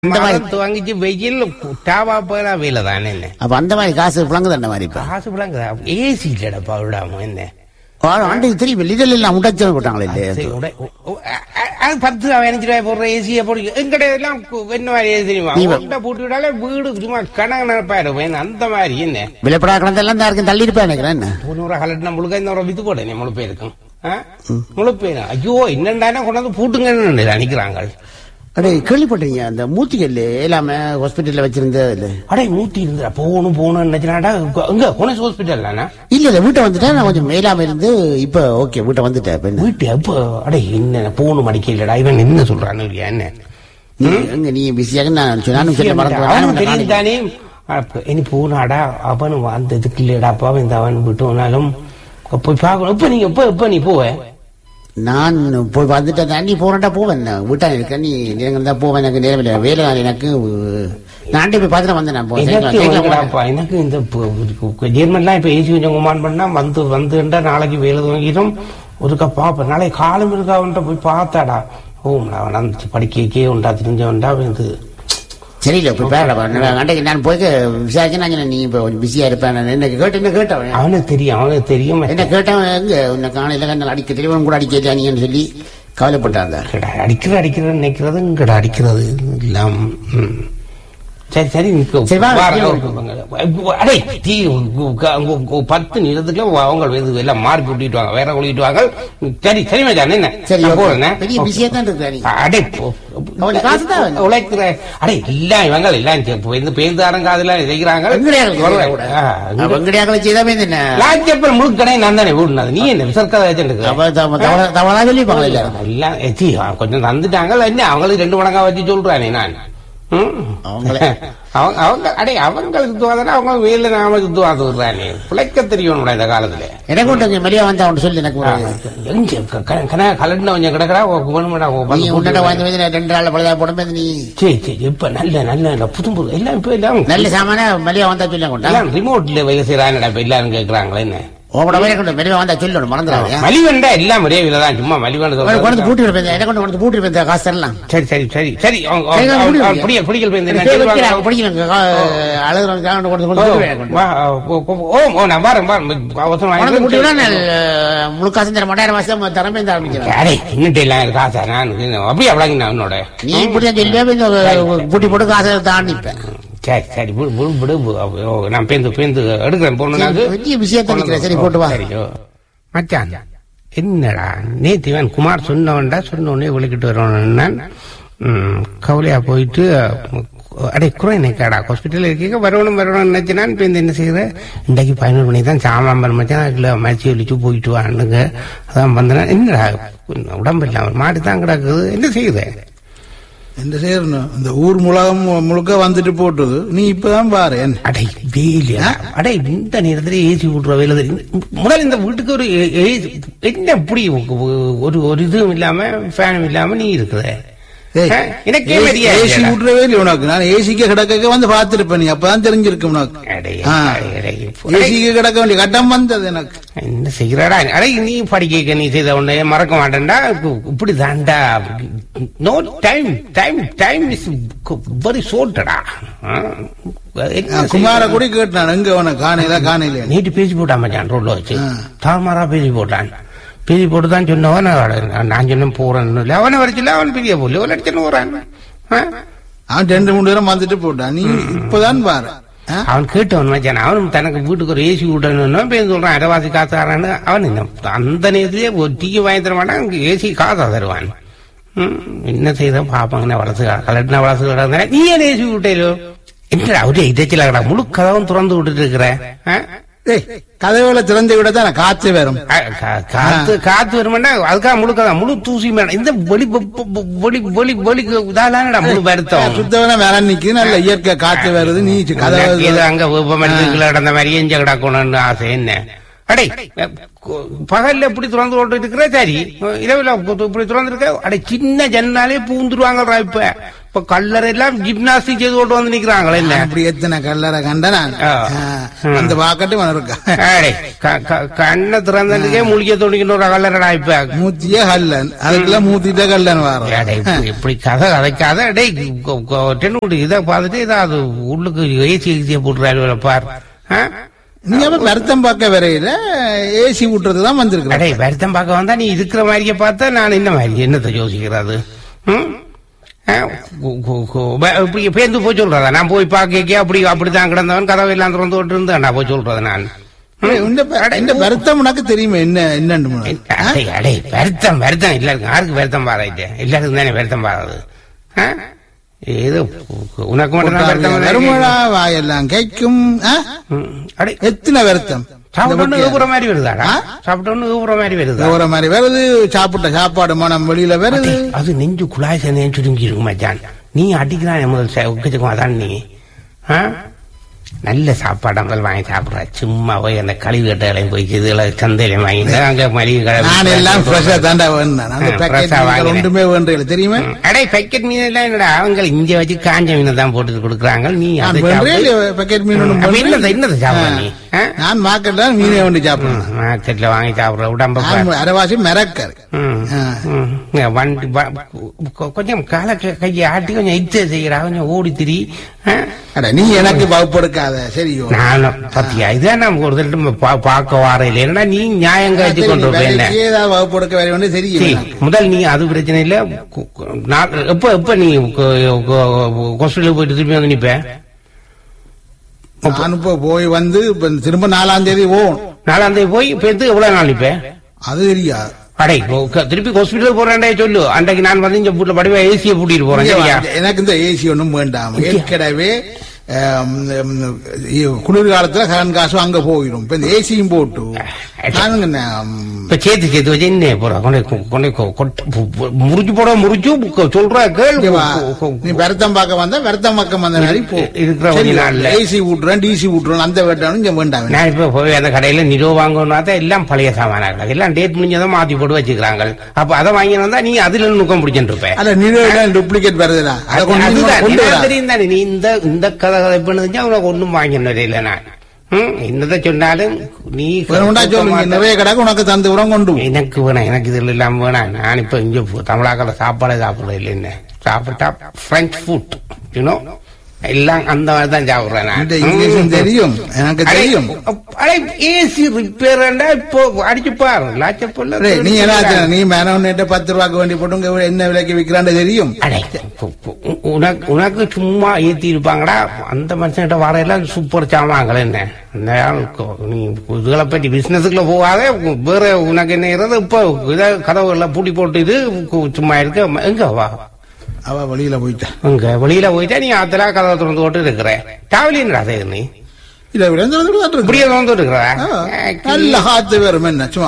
வாங்கிச்சு வெயில் டாவா போயிடா வெயில தானே என்ன அப்ப அந்த மாதிரி காசு புழங்குது அந்த மாதிரி இப்ப காசு பிள்ளைங்க ஏசி இல்லடப்பா விடாம என்ன ஆண்டுக்கு தெரியும் வெளியில எல்லாம் உடைச்சு போட்டாங்களே இல்லையா 10 15 ரூபாய் போடுற ஏசியை போட்டு எங்கட எல்லாம் என்ன மாதிரி ஏசி தெரியுமா உண்டை போட்டு விடாலே வீடு சும்மா கணக்கணப்பாயிடும் அந்த மாதிரி என்ன விளைப்படா கலந்தெல்லாம் யாருக்கும் தள்ளி இருப்பா நினைக்கிறேன் என்ன 100 கலட்டினா முழுக்க இந்த இது போட்டேன் முழு பேருக்கும் முழு பேரும் ஐயோ என்னண்டானே கொண்டாந்து பூட்டுங்கன்னு நினைக்கிறாங்க. அடே கேள்விப்பட்டீங்க அந்த மூத்திகல்ல எல்லாமே ஹாஸ்பிட்டல்ல வச்சிருந்தது அடே மூத்தி இருந்தா போகணும் நினைச்சாடா இங்க கோனஸ் ஹாஸ்பிட்டல் இல்ல வீட்டை வந்துட்டேன் நான் கொஞ்சம் மேலாம இருந்து இப்ப ஓகே வீட்டை வந்துட்டேன் வீட்டு அப்ப அடே என்ன போகணும் அடிக்க இல்லடா இவன் என்ன சொல்றான்னு இல்லையா என்ன நீ பிஸியாக நான் சொன்னாலும் தெரியும் தானே இனி போனாடா அவன் அந்த இதுக்கு இல்லடாப்பா இந்த அவன் விட்டு போனாலும் போய் பார்க்கணும் இப்ப நீங்க எப்ப நீ போவேன் நான் போய் வந்துட்டேன் நீ போறா போவேன் வீட்டா இருக்க நீ நேரங்கள் தான் போவேன் எனக்கு நேரம் இல்லை வேலை எனக்கு நான் போய் பார்த்துட்டு வந்தேன் நான் எனக்கு இந்த ஜெர்மன்லாம் இப்ப ஏசி கொஞ்சம் குமான் பண்ணா வந்துட்டா நாளைக்கு வேலை துவங்கிடும் ஒருக்கா பாப்பேன் நாளைக்கு காலம் இருக்காவன்ட்ட போய் பார்த்தாடா அவன் படிக்கே உண்டா தெரிஞ்சவன்டா இது சரியில்ல போய் அன்றைக்கு நான் போய் விசாரிச்சேன் நீ இப்ப கொஞ்சம் பிஸியா இருப்பேன் என்ன கேட்டவன் அவனுக்கு தெரியும் என்ன கேட்டவன் எங்க உன்னை காணையில அடிக்க தெரியும் கூட அடிக்க நீங்கன்னு சொல்லி கவலைப்பட்டாங்க அடிக்கிறது நினைக்கிறது இங்கட அடிக்கிறது இல்லாம சரி சரி அடே 10 நிலத்துக்குள்ள அவங்க எல்லாம் மார்க் விட்டுவாங்க வேற ஒழிட்டுவாங்க சரி சரி மச்சான் என்ன சரி பெரிய பிஸியா தான் இருக்கு அடே உழைக்கிற அடே எல்லாம் இவங்க எல்லாம் பேருந்தாரங்க அதெல்லாம் செய்கிறாங்க முழு கடை நான் தானே வீடுனது நீ என்ன விசர்க்காத எல்லாம் கொஞ்சம் தந்துட்டாங்க என்ன அவங்களுக்கு 2 மடங்கா வச்சு சொல்றானே நான் அவங்க அடே அவங்களுக்கு அவங்க வேலை நாம துவாது விடுறானே பிழைக்க தெரியும் இந்த காலத்துல எனக்கு மெலியா வந்தா சொல்லு எனக்கு கலட்டின கொஞ்சம் கிடக்கடா 2 நாள் பழுதா போட நீ சரி சரி இப்ப நல்ல புது எல்லாம் இப்ப எல்லாம் நல்ல சாமான மெலியா வந்தா சொல்ல ரிமோட்ல வேலை செய்யறாங்கடா இப்ப எல்லாரும் கேட்கறாங்களே என்ன மலிவண்டா எல்லாம் ஒரே விலைதான் சும்மா மலிவண்டு பூட்டி எனக்கு பூட்டி காசு தரலாம் சரி சரி சரி சரி முழு காசு 2000 மாசம் திறமை ஆரம்பிக்கிறேன் காசா நான் அப்படி அவ்வளவு அவனோட நீ பூட்டி போட்டு காசை தாண்டிப்பேன் சரி சரி விடு நான் பேந்து எடுக்கிறேன் போட்டு மச்சான் என்னடா நேத்திவன் குமார் சொன்னவன்டா சொன்ன உடனே விளக்கிட்டு வரணும்னா கவலையா போயிட்டு அடே குறைநேக்காடா ஹாஸ்பிட்டல் இருக்கீங்க வரணும் நினைச்சினான் இப்போ என்ன செய்யற இன்றைக்கு 11 மணிக்கு தான் சாமான் மச்சான் அதுல மச்சி ஒழிச்சு போயிட்டு வானுங்க அதான் வந்தேன்னா என்னடா உடம்பு இல்லாம மாடி தான் கிடக்குது என்ன செய்யுது என்ன செய்யணும் இந்த ஊர் முழுக்க வந்துட்டு போட்டுது நீ இப்பதான் பாரு அடை வெயிலியா அடை இந்த நேரத்துல ஏசி விடுற வேலை முதல்ல இந்த வீட்டுக்கு ஒரு என்ன எப்படி ஒரு இதுவும் இல்லாம ஃபேனும் இல்லாம நீ இருக்கிற ஏசி விடுறவே இல்லை உனக்கு நான் ஏசிக்கு கிடக்க வந்து பாத்துருப்பேன் நீ அப்பதான் தெரிஞ்சிருக்கு உனக்கு ஏசிக்கு கிடக்க வேண்டிய கட்டம் வந்தது எனக்கு என்ன செய்யறாடா அடே நீ படிக்க நீ செய்த உடனே மறக்க மாட்டேன்டா இப்படி தாண்டா no time is very ஷார்ட்டடா Kumara கூட கேட்டான் எங்க உனக்கு காணையில நீட்டு பேசி போட்டான் மச்சான் ரோட்ல வச்சு தாமாரா பேசி போட்டான் பேசி போட்டுதான் சொன்னவன் நான் சொன்ன போறேன்னு இல்லை அவனை வரைச்சில்ல அவன் பெரிய போல ஒரு லட்சம் போறான் அவன் 2-3 நேரம் வந்துட்டு போட்டான் நீ இப்பதான் பாரு அவன் கேட்டவன் மச்சான் அவனும் தனக்கு வீட்டுக்கு ஒரு ஏசி விடணும்னா பேர் சொல்றான் அரைவாசி காசு தரான்னு அவன் அந்த நேரத்திலேயே ஒரு டீ வாங்கி தர மாட்டான் ஏசி காசா தருவான் என்ன செய்த பாப்பாங்கன்னா வளசு கலட்டினா வளசு கிடந்தா நீ ஏன் ஏசி விட்டேலோ என்ன அவரே இதைச்சில முழு கதவும் திறந்து விட்டுட்டு இருக்கிற கதவுல திறந்து விட தான் காத்து வரும் காத்து வருமாண்டா அதுக்காக முழு தூசி மேடம் இந்த ஒலி இதாலானடா முழு வருத்தம் சுத்தவன மேல நிக்குது நல்ல இயற்கை காத்து வருது நீ அங்க வெப்பமடிச்சுக்குள்ள நடந்த மாதிரி எஞ்ச கிடக்கணும்னு ஆசை என்ன அடே பகல்ல இப்படி திறந்து கொண்டு இருக்கிற சரி, இரவுல இப்படி திறந்து இருக்க அடே சின்ன ஜன்னாலே பூந்துருவாங்கடா. இப்ப கல்லறை எல்லாம் ஜிம்னாஸ்டிக் செய்து கொண்டு வந்து நிக்கிறாங்களே. என்ன அப்படி எத்தனை கல்லறை கண்டன அந்த பாக்கட்டு இருக்கா? அடே கண்ணை திறந்ததுக்கே முழிக்க தோணிக்கின்ற ஒரு கல்லறடா. இப்ப மூத்திய கல்லன், அதுக்கெல்லாம் மூத்திட்ட கல்லன் வர இப்படி கதை கதைக்காத. அடே இதை பார்த்துட்டு ஏதாவது உள்ளுக்கு ஏசி போட்டுறாரு பார். நீ அவன் வருத்தம் பார்க்க வரையில ஏசி விட்டுறதுதான் வந்திருக்க. அடே வருத்தம் பார்க்க வந்தா நீ இருக்கிற மாதிரியே பார்த்தா நான் என்ன மாதிரி என்னத்தை யோசிக்கிறது? இப்படி பேருந்து போய் சொல்றதா? நான் போய் பார்க்க அப்படிதான் கிடந்தவன் கதவை எல்லாம் திறந்து விட்டு இருந்தேன். நான் போய் சொல்றது நான் இந்த வருத்தம் உனக்கு தெரியுமா என்னன்னு? அடே வருத்தம் எல்லாருக்கும் யாருக்கு வருத்தம் பாராயிட்டு? எல்லாருக்கும் தானே வருத்தம் பாராது. ஏதோ உனக்கு மட்டும் வாயெல்லாம் கேட்கும். எத்தனை வருத்தம் சாப்பிட்டு மாதிரி வருதாடா? சாப்பிட்டு மாதிரி வருது. சாப்பிட்ட சாப்பாடு மனம் வெளியில வருது. அது நெஞ்சு குழாய் சேர்ந்து சுருங்கி இருக்கும் மச்சான். நீ அடிக்கிறான் முதல் அதான் நீ நல்ல சாப்பாடு முதல் வாங்கி சாப்பிடுற. சும்மா போய் அந்த கழிவு கட்டைகளையும் போய் இதுல சந்தையில வாங்கி அங்க மளிகை தெரியுமா? அடே பேக்கெட் மீன் எல்லாம் என்னடா அவங்க இங்க வச்சு காஞ்ச மீனை தான் போட்டு கொடுக்குறாங்க. நீ பேக்கெட் மீன் என்னது சாப்பிட? நீ நான் மார்க்கெட்ல மீனை ஒன்று சாப்பிடுறேன். மார்க்கெட்ல வாங்கி சாப்பிடுற உடம்பு அரைவாசி மிரக்கர். வண்டி கொஞ்சம் கால கையை ஆட்டி கொஞ்சம் இச்சை செய்யறா, கொஞ்சம் ஓடி திரி. நீ எனக்கு வகுப்படுக்காத சரியோ? நானும் பத்தியா இதான் நம்ம ஒரு பார்க்க வார இல்லைன்னா நீ நியாயம் காய்ச்சி கொண்டு ஏதாவது வகுப்படுக்க வேற ஒன்று தெரியும். முதல் நீ அது பிரச்சனை இல்ல. எப்ப நீ ஹாஸ்பிட்டலுக்கு போயிட்டு திரும்பி வந்து நிப்ப? நான் இப்ப போய் வந்து திரும்ப 4ஆம் தேதி போகும். 4ஆம் தேதி போய் இப்ப எவ்வளவு நாள் நிப்ப? அது தெரியாது. அடே திருப்பி ஹாஸ்பிட்டல் போறேன்டே சொல்லு. அன்றைக்கு நான் வந்து இங்க வீட்டுல படிவா ஏசியை பூட்டிட்டு போறேன். எனக்கு இந்த ஏசி ஒன்றும் வேண்டாம். ஏற்கனவே குளிர்காலத்துல கரண்ட் காசு அங்க போயிடும். இப்ப இந்த ஏசியும் போட்டு இப்ப சேர்த்து வச்சு என்ன போற முறிச்சு போட முறிச்சு சொல்ற கேள்வி. நீ வருத்தம் பார்க்க வந்தா வருத்தம் பக்கம் வந்த மாதிரி இருக்கிற ஏசி விட்டுறேன் டிசி விட்டுறேன் அந்த வேண்டாம் வேண்டாம். நான் இப்ப போய் அந்த கடையில நிரோ வாங்கணும்னா எல்லாம் பழைய சாமானாங்க. எல்லாம் டேட் முடிஞ்சதான் மாத்தி போட்டு வச்சுக்கிறாங்க. அப்ப அதை வாங்கி வந்தா நீ அதுல நுக்கம் பிடிச்சிட்டு இருப்ப. அத நிரோ டூப்ளிகேட் வருதுடா. தெரியும் தானே நீ இந்த கதை பண்ணதுஞ்சா உனக்கு ஒண்ணும் வாங்கினது இல்லை. நான் என்னத சொன்னாலும் நீ நிறைய கடைக்கு உனக்கு தந்து உரம் கொண்டு எனக்கு வேணாம். எனக்கு இதுல இல்லாம வேணாம். நான் இப்ப இங்க தமிழாக்கள சாப்பாடே சாப்பிடறது இல்லை. என்ன சாப்பிட்டா பிரெஞ்ச் ஃபுட் யூனோ எல்லாம் அந்த மாதிரி தான் சாப்பிடுறேன். தெரியும் எனக்கு தெரியும். ஏசி ரிப்பேர் இப்போ அடிச்சு பாரு லாச்சப்பல்ல. நீ என்ன நீ மேனவன்கிட்ட 10 ரூபாய்க்கு வேண்டி போட்டு என்ன விலைக்கு விற்கிறான்னு தெரியும். உனக்கு சும்மா ஏத்தி இருப்பாங்கடா. அந்த மனுஷன்கிட்ட வரையெல்லாம் சூப்பர் சாமான்கள். என்ன நீ இதுகளை பற்றி பிசினஸுக்குள்ள போகாத. வேற உனக்கு என்ன இப்ப இதை கதவுல பூட்டி போட்டு இது சும்மா இருக்க. எங்க வா அவ வெளியில போயிட்டா. அங்க வெளியில போயிட்டா நீ அதெல்லா கதவை திறந்து போட்டு இருக்கிற. டிராவலிங் நீ இப்படியே திறந்து இருக்கிற நல்ல காத்து வேறும் என்ன சும்மா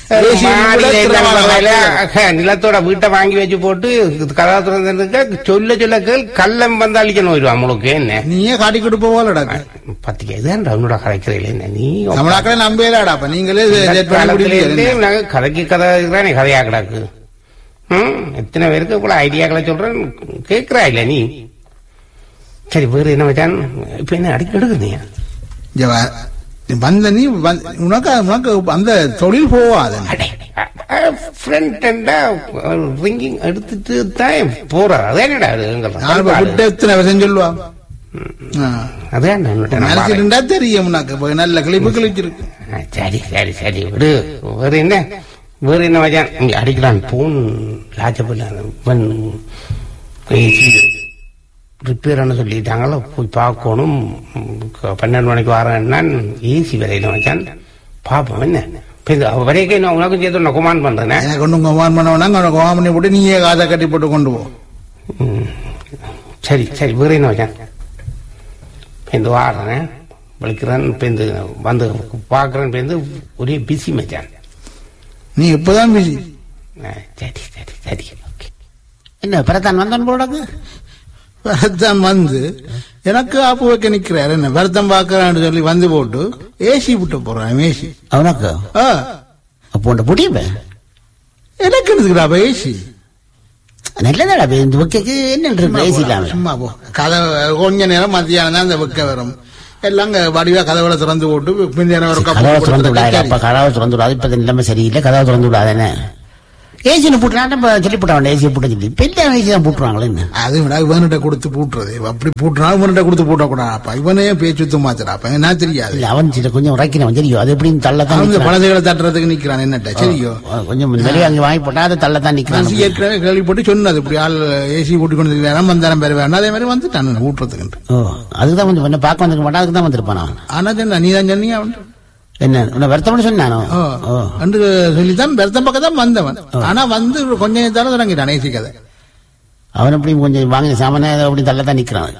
நிலத்தோட வீட்டை வாங்கி வச்சு போட்டு கதவை திறந்து சொல்ல சொல்ல கேள் கள்ளம் வந்து அழிக்கணும் வருவா உங்களுக்கு. என்ன நீயே காட்டி கொடுப்ப போலடா. பத்திரிக்கை இதுதான் உன்னோட கதைக்கிறீங்க. என்ன நீ தமிழாக்களே நம்பேடாப்ப நீங்களே கதைக்கு கதை இருக்கிற கதையா கிடக்கு. எத்தனை பேருக்கு இவ்வளவு ஐடியாக்களை சொல்றேன் கேட்கிறா இல்ல நீ? சரி வேறு என்ன வச்சான்? இப்ப என்ன அடிக்க எடுக்குறீங்க வந்த நீ உனக்கு அந்த தொழில் போவாத. ரிங்கிங் எடுத்துட்டு தான் போற. அதே எத்தனை விஷயம் சொல்லுவா? அதான் தெரியும் உனக்கு நல்ல கிளிப்பு கிழிச்சிருக்கு. சரி சரி சரி விடு. வேறு என்ன வேறு என்ன வச்சான்? இங்க அடிக்கிறான் போன் லாச்சப்பல்ல ரிப்பேர் சொல்லிட்டாங்களோ போய் பார்க்கணும். 12 மணிக்கு வரேன்னா ஏசி விலையில வச்சான் பாப்போம். என்ன வரைக்கே நான் உனக்கும் சேர்த்து நான் கொமான் பண்றேன். எனக்கு ஒன்றும் கொமான் பண்ண கொமான் பண்ணி போட்டு நீயே காதை கட்டி போட்டு கொண்டு போ. சரி சரி வேறு என்ன வச்சான்? பேருந்து வாடுறேன் விളിக்கிறேன் பேருந்து வந்து பார்க்குறேன் பேருந்து ஒரே பிஸி மச்சான். நீ இப்பதான் பிஸி. சரி சரி சரி ஓகே. என்ன பிரதான் வந்தோன்னு போடாது வருத்தம் வந்து எனக்கு ஆப்பு வைக்க நிக்கிறாரு. என்ன வருத்தம் பாக்குறான்னு சொல்லி வந்து போட்டு ஏசி விட்டு போறான். ஏசி அவனுக்கு அப்போ முடியுமே எனக்கு இருக்குடா ஏசி நல்லதாடா. இந்த வெக்கைக்கு என்ன ஏசி இல்லாம சும்மா போ. கதை கொஞ்ச நேரம் மத்தியானம் தான் அந்த வெக்க வரும். எல்லாம் வடிவா கதவுல திறந்து போட்டு கதவை திறந்து விடாது. கதவை திறந்து விடாது. இப்ப நிலைமை சரியில்லை. கதவை திறந்து விடாதானே ஏசின்னு போட்டுனா சொல்லி போட்டாங்க. ஏசியை போட்டு சொல்லி பெரிய ஏசி தான் போட்டுருவாங்களே. அது விட இவன்கிட்ட கொடுத்து பூட்டுறது. அப்படி பூட்டுறான் இவன்கிட்ட கொடுத்து பூட்டக்கூடாது. இவனே பேச்சு மாத்திராப்ப என்ன தெரியாது. அவன் கொஞ்சம் உரைக்கணும் தெரியும். அது எப்படின்னு தள்ளத்தான் பழந்தைகளை தட்டுறதுக்கு நிக்கிறான். என்னட்ட சரியோ கொஞ்சம் நிறைய அங்கே வாங்கி போட்டா அதை தள்ளத்தான் நிக்கிறான். ஏற்கனவே கேள்விப்பட்டு சொன்னது இப்படி ஆள் ஏசி கூட்டி கொண்டு வேணும் வந்தாரம் பேர் வேணும். அதே மாதிரி வந்துட்டான் ஊட்டுறதுக்கு. அதுதான் கொஞ்சம் பார்க்க வந்துருக்க மாட்டான். அதுக்கு தான் வந்திருப்பான். ஆனா சொன்னா நீ தான் சொன்னீங்க அவன் என்ன வருத்தம்னு சொன்னானோ சொல்லித்தான் வருத்தம் பக்கம் தான் வந்தவன். ஆனா வந்து கொஞ்ச நேரத்தால தொடங்கிட்டான் ஏசி கதை. அவன் அப்படி கொஞ்சம் வாங்கின சாமான அப்படி தள்ளத்தான் நிக்கிறான்.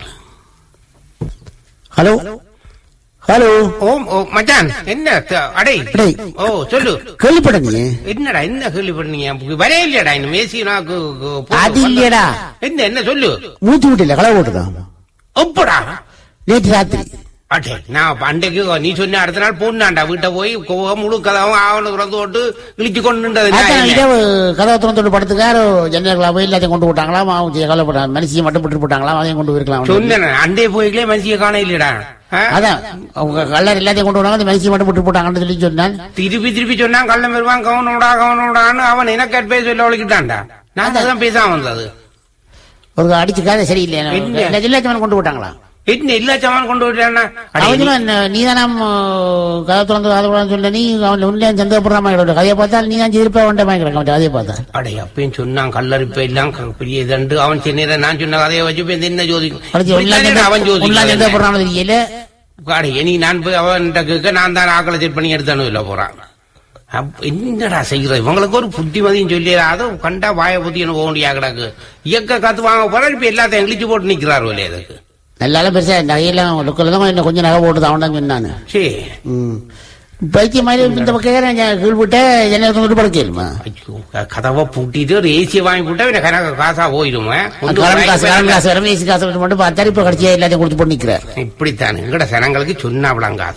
ஹலோ ஹலோ மச்சான் என்ன அடை சொல்லு கேள்விப்பட்டீங்க? என்னடா என்ன கேள்விப்பட்டீங்க? வரே இல்லையடா இன்னும் ஏசி அது இல்லையடா. என்ன சொல்லு? மூச்சு விட்டு களை போட்டுதான் எப்படா? நேற்று ராத்திரி. அட்டே நான் அன்றைக்கு நீ சொன்ன அடுத்த நாள் போனாண்டா வீட்டை போய் முழு கதவும் ஆவணம் திறந்து போட்டு இழிச்சு கொண்டு கதவை திறந்து படுத்துக்காரு ஜன்னர்களா போய் எல்லாத்தையும் கொண்டு போட்டாங்களாம். கவலைப்பட்டாங்க. மனுஷியை மட்டும் விட்டு போட்டாங்களாம். அதையும் கொண்டு போயிருக்கலாம். சொன்னேன் அண்டே போய்களே மனுஷியை காண இல்லடா. அதான் அவங்க கல்லர் எல்லாத்தையும் கொண்டு போனாங்க. மனுஷியை மட்டும் விட்டு போட்டாங்கன்னு சொல்லி சொன்னான். திருப்பி சொன்னான் கள்ளம் வருவான் கவனோடான்னு அவன் எனக்கு அட்வைஸ் சொல்ல ஒழிக்கிட்டான்டா. நான் தான் பேசாம வந்தது. ஒரு அடிச்சுக்காத சரியில்லை. கொண்டு போட்டாங்களா? என்ன எல்லா சாமான் கொண்டு விட்டானா? நீதான் கதை திறந்து சொல்ல நீ அவன் உள்ள சந்தேகப்படுறாம கதையை பார்த்தா நீ தான் இருப்பா வேண்டாம் கதையை பார்த்தா. அடைய அப்பயும் சொன்னான் கல்லறிப்ப எல்லாம் பெரிய இதண்டு. அவன் சென்னை நான் சொன்ன கதையை வச்சு என்ன ஜோதிக்கும் அவன் சந்தேகப்படுறான் தெரியல. நீ நான் போய் அவன் கேட்க நான் தான் ஆக்களை செட் பண்ணி எடுத்தானு இல்ல போறான். என்னடா செய்யற இவங்களுக்கு ஒரு புத்திமதியும் சொல்லி அதை கண்டா வாய புத்தி எனக்கு போக முடியாது கிடக்கு. இயக்க காத்து வாங்க போற இப்ப எல்லாத்தையும் எங்கிலிச்சு போட்டு நிக்கிறாரு இல்லையா? அதுக்கு நல்லா பெருசா நகையெல்லாம் லுக்கில் தான் கொஞ்சம் நகை போட்டு தான் சொன்னான். சரி பைத்திய மாதிரி இந்த பக்கம் கீழ்பட்ட ஜன்னல் படுக்கலுமா? கதவை பூட்டிட்டு ஒரு ஏசியை வாங்கி போட்டா காசா போயிடுமா? காசு வரும். ஏசி காசு மட்டும் பார்த்தா இப்ப கடைசியா எல்லாத்தையும் கொடுத்து போட்டு நிக்கிறார். இப்படித்தான் எங்கட சனங்களுக்கு சொன்னாவிடாங்க.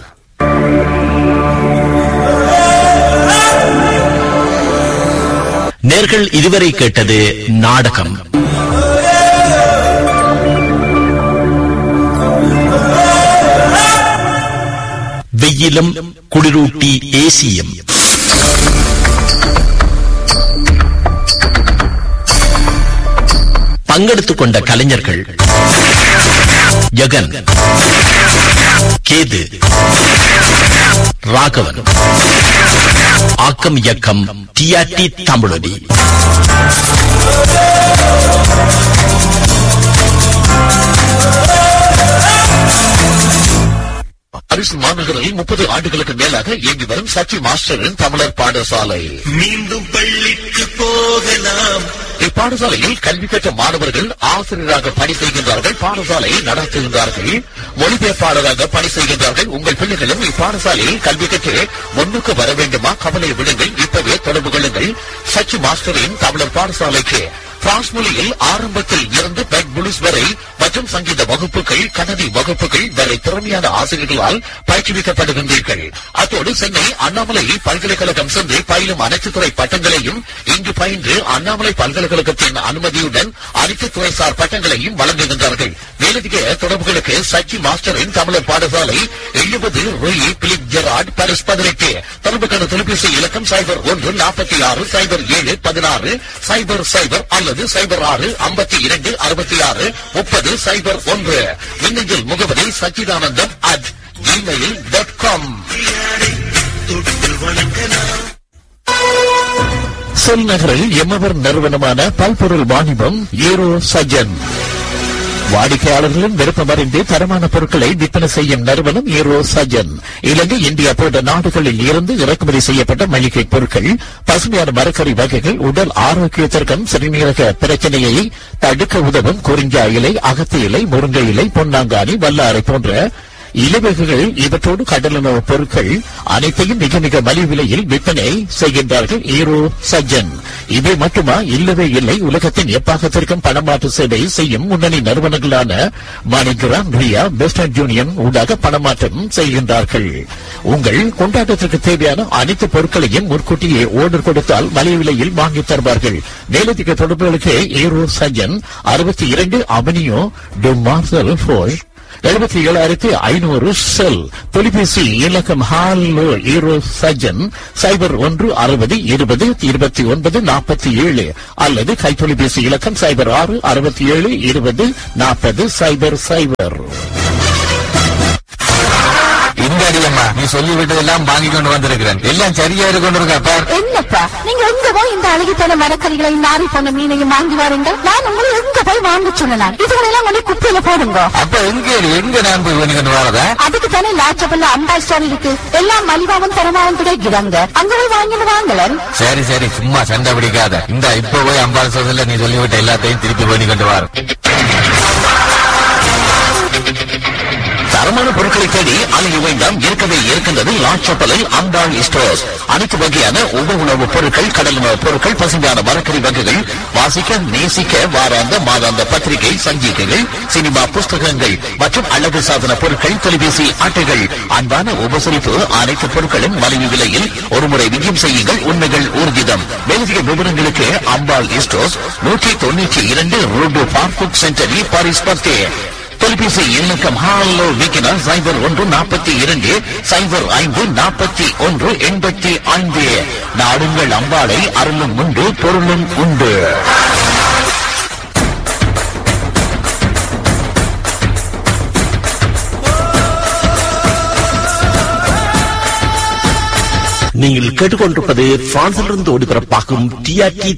நேர்கள் இதுவரை கேட்டது நாடகம். வெயிலும் குளிரூட்டி ஏசியும். பங்கெடுத்துக் கொண்ட கலைஞர்கள் ஜெகன், கேது, ராகவன். ஆக்கம் இயக்கம் டிஆர்டி தமிழொலி. அரிசி மாநகரில் 30 ஆண்டுகளுக்கு மேலாக இயங்கி வரும் சச்சி மாஸ்டரின் தமிழர் பாடசாலை. மீண்டும் பள்ளிக்கு போகலாம். இப்பாடசாலையில் கல்வி கற்ற மாணவர்கள் ஆசிரியராக பணி செய்கின்றார்கள். பாடசாலையை நடத்துகின்றார்கள். மொழிபெயர்ப்பாளராக பணி செய்கின்றார்கள். உங்கள் பிள்ளைகளும் இப்பாடசாலையில் கல்வி கற்று முன்னுக்கு வர வேண்டுமா? கவலை விடுங்கள். இப்பவே தொடர்பு கொள்ளுங்கள் சச்சி மாஸ்டரின் தமிழர் பாடசாலைக்கு. பிரான்ஸ் மொழியில் ஆரம்பத்தில் இருந்து பெட் புலிஸ் வரை மற்றும் சங்கீத வகுப்புகள், கணனி வகுப்புகள் வரை திறமையான ஆசிரியர்களால் பயிற்றுவிக்கப்படுகின்றீர்கள். அத்தோடு சென்னை அண்ணாமலை பல்கலைக்கழகம் சென்று பயிலும் அனைத்து துறை பட்டங்களையும் இங்கு பயின்று அண்ணாமலை பல்கலைக்கழகத்தின் அனுமதியுடன் அனைத்து துறைசார் பட்டங்களையும் வழங்குகின்றார்கள். மேலதிக தொடர்புகளுக்கு சச்சி மாஸ்டரின் தமிழர் பாடசாலை 70 ரூயி பிலிப் ஜெராட் பாரிஸ் 18. தொடர்புக்கான தொலைபேசி இலக்கம் 01 46 07 16 00 அல்லது 06 52 66 30 01. மின்னஞ்சல் முகவரி sachidanandam@gmail.com. செல் நகரில் எம்மவர் நிறுவனமான பல்பொருள் வாணிபம் ஏரோ சஜன். வாடிக்கையாளர்களின் விருப்பமறிந்து தரமான பொருட்களை விற்பனை செய்யும் நிறுவனம் ஏரோ சஜன். இலங்கை, இந்தியா போன்ற நாடுகளில் இருந்து இறக்குமதி செய்யப்பட்ட மளிகை பொருட்கள், பசுமையான மரக்கறி வகைகள், உடல் ஆரோக்கியத்திற்கும் சிறுநீரக பிரச்சனையை தடுக்க உதவும் குறிஞ்சா இலை, அகத்தி இலை, முருங்கை இலை, பொன்னாங்கானி, வல்லாரை போன்ற இலவகைகள் இவற்றோடு கடலுணவு பொருட்கள் அனைத்தையும் மிக மிக மலிவு விலையில் விற்பனை செய்கின்றார்கள் ஈரோ சஜ்ஜன். இவை மட்டுமா? இல்லவே இல்லை. உலகத்தின் எப்பாகத்திற்கும் பணமாற்று சேவை செய்யும் முன்னணி நிறுவனங்களான மாணிகிராம், ரியா, வெஸ்டர்ன் யூனியன் ஊடாக பணமாற்றம் செய்கின்றார்கள். உங்கள் கொண்டாட்டத்திற்கு தேவையான அனைத்து பொருட்களையும் முன்கூட்டியே ஆர்டர் கொடுத்தால் மலிவு விலையில் வாங்கி தருவார்கள். மேலதிக தொடர்புகளுக்கு ஈரோ Sajjan 62 avenue to marshal fort 77,500 செல். தொலைபேசி இலக்கம் ஹாலோ ஈரோ சஜன் 0160202947 அல்லது கைத்தொலைபேசி இலக்கம் 0667204000. இந்த அடியம்மா நீ சொல்லிவிட்டதெல்லாம் வாங்கி கொண்டு வந்திருக்கிறேன். எல்லாம் சரியா இருக்கா? என்னப்பா நீங்க எங்க போய் இந்த அழகித்தன மரக்கறிகளையும் நாரி போன மீனையும் வாங்கி வாருங்கள். நான் உங்களை எங்க போய் வாங்க சொன்னேன். இதுகளெல்லாம் கொண்டு குப்பையில போடுங்க. அப்ப எங்க நான் போய் வாங்கி கொண்டு வரதா? அதுக்கு தானே லாச்சபல்ல அம்பாள் ஸ்டோர் இருக்கு. எல்லாம் மலிவாவும் தரமாவும் கிடைக்கிறாங்க. அங்க போய் வாங்கிட்டு வாங்கலன். சரி சரி சும்மா சண்டை பிடிக்காத. இந்த இப்ப போய் அம்பாள் ஸ்டோர்ல நீ சொல்லிவிட்ட எல்லாத்தையும் திருப்பி வாங்கி கொண்டு வர. தரமான பொருட்களை தேடி அலைய வேண்டாம். இருக்கவே இருக்கின்றது லாச்சப்பலில் அம்பாள் ஸ்டோர்ஸ். அனைத்து வகையான உணவுப் பொருட்கள், கடல் உணவுப் பொருட்கள், பசுமையான மரக்கறி வகைகள், வாசிக்க நேசிக்க வாராந்த மாதாந்த பத்திரிகை, சஞ்சிகைகள், சினிமா புஸ்தகங்கள் மற்றும் அழகு சாதன பொருட்கள், தொலைபேசி அட்டைகள். அன்பான உபசரிப்பு. அனைத்து பொருட்களும் மலிவு விலையில். ஒருமுறை விஜயம் செய்யுங்கள், உண்மைகள் ஊர்ஜிதம். மேலதிக விவரங்களுக்கு அம்பாள் ஸ்டோர்ஸ் 192 ரோடு பார்க்குக் சென்டரி பாரிஸ் 10. தொலைபேசி இலக்கம் ஹாலோ விக்கினா 0142-05-4185. நாடுங்கள் அம்பாளை. அருளும் உண்டு, பொருளும் உண்டு. நீங்கள் கேட்டுக்கொண்டிருப்பது பிரான்சிலிருந்து ஒளிபரப்பாகும் டிஆர்டி